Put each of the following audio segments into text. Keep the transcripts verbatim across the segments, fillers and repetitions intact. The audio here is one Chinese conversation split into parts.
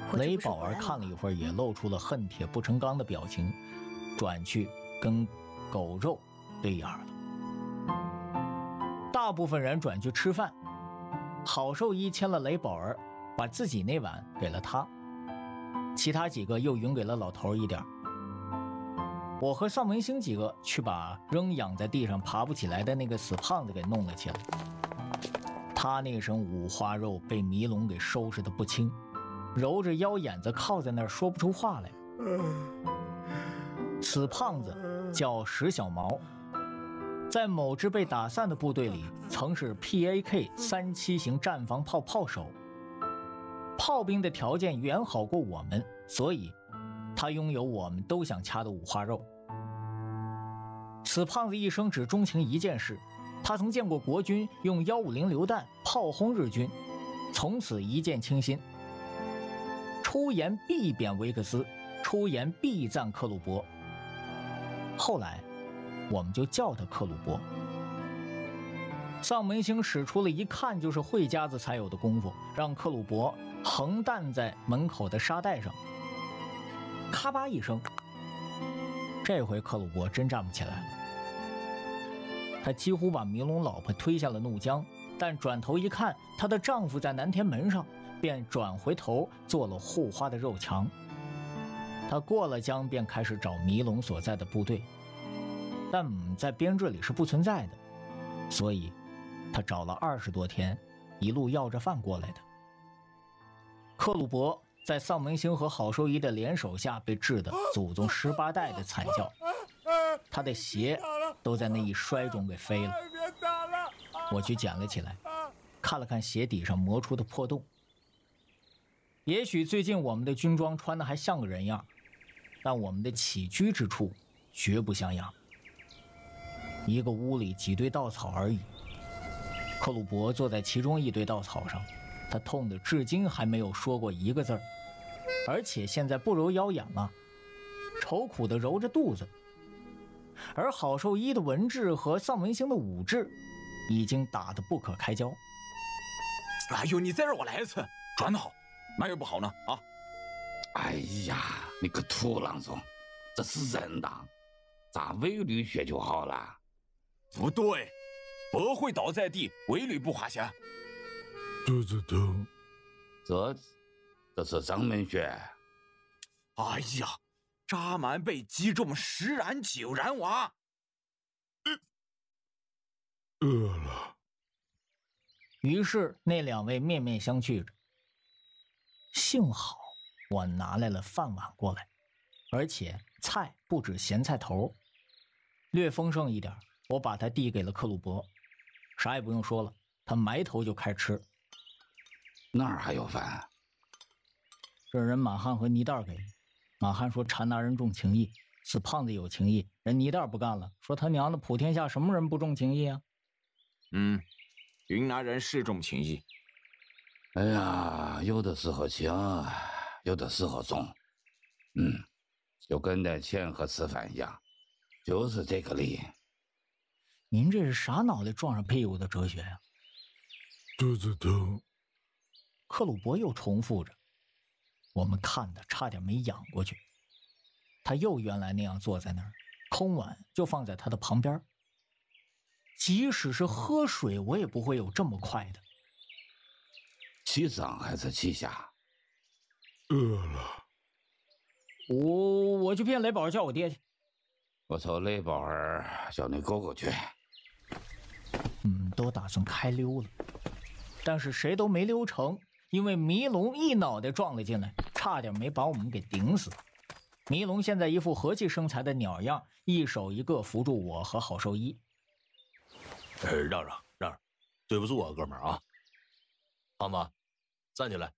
雷宝儿看了一会儿，也露出了恨铁不成钢的表情，转去跟狗肉对眼了。大部分人转去吃饭，郝寿一牵了雷宝儿，把自己那碗给了他，其他几个又匀给了老头一点。我和尚文兴几个去把仍仰在地上爬不起来的那个死胖子给弄了起来。他那身五花肉被迷龙给收拾得不轻，揉着腰眼子靠在那儿说不出话来。死胖子叫石小毛，在某支被打散的部队里曾是 P A K 三七型战防炮炮手，炮兵的条件远好过我们，所以他拥有我们都想掐的五花肉。死胖子一生只钟情一件事，他曾见过国军用一五零榴弹炮轰日军，从此一见倾心。出言必贬维克斯，出言必赞克虏伯。后来我们就叫他克虏伯。丧门星使出了一看就是会家子才有的功夫，让克虏伯横弹在门口的沙袋上，咔吧一声，这回克虏伯真站不起来了。他几乎把迷龙老婆推下了怒江，但转头一看她的丈夫在南天门上，便转回头做了护花的肉墙。他过了江便开始找迷龙所在的部队，但在编制里是不存在的，所以他找了二十多天，一路要着饭过来的。克虏伯在丧门星和郝寿一的联手下被治得祖宗十八代的惨叫，他的鞋都在那一摔中给飞了。我去捡了起来，看了看鞋底上磨出的破洞。也许最近我们的军装穿的还像个人样，但我们的起居之处绝不像样。一个屋里几堆稻草而已，克虏伯坐在其中一堆稻草上，他痛得至今还没有说过一个字儿，而且现在不揉腰眼了，愁苦地揉着肚子。而郝寿一的文治和丧文兴的武治已经打得不可开交。 哎呦，你再让我来一次，转得好，哪有不好呢？啊！ 哎呀，你个土郎中，这是人呐，咋违律学就好了？ 不对，不会倒在地，违律不划线。 肚子疼， 这这是正门穴。 哎呀，扎满被击中，十然九然亡。 饿了。 于是那两位面面相觑着。幸好我拿来了饭碗过来，而且菜不止咸菜头，略丰盛一点，我把它递给了克虏伯，啥也不用说了，他埋头就开吃。 哪儿还有饭？ 这人马汉和泥蛋给。马汉说禅拿人重情义，死胖子有情义，人泥蛋不干了，说他娘的普天下什么人不重情义啊？ 嗯，云南人是重情义。 哎呀，有的时候轻，有的时候重，嗯，就跟那钱和吃饭一样，就是这个理。 您这是啥脑袋撞上屁股的哲学呀、啊？ 肚子疼。 克虏伯又重复着，我们看的差点没仰过去。他又原来那样坐在那儿，空碗就放在他的旁边。即使是喝水，我也不会有这么快的。 起上还是起下？ 饿了。 我我去骗雷宝叫我爹去。 我瞅雷宝儿叫你狗狗去。 嗯，都打算开溜了，但是谁都没溜成，因为迷龙一脑袋撞了进来，差点没把我们给顶死。迷龙现在一副和气生财的鸟样，一手一个扶住我和郝寿一。 呃，让让让让，对不住啊，哥们儿啊！胖子，站起来，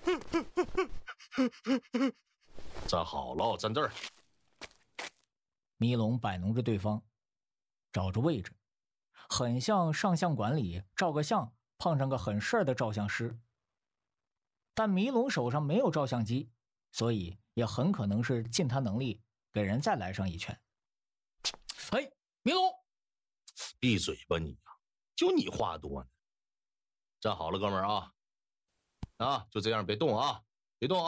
站好了，站这儿。 迷龙摆弄着对方，找着位置，很像上相馆里照个相碰上个很事儿的照相师。但迷龙手上没有照相机，所以也很可能是尽他能力给人再来上一拳。哎，迷龙！ 闭嘴吧你呀、啊！就你话多呢。站好了，哥们儿啊！啊，就这样，别动啊，别动啊！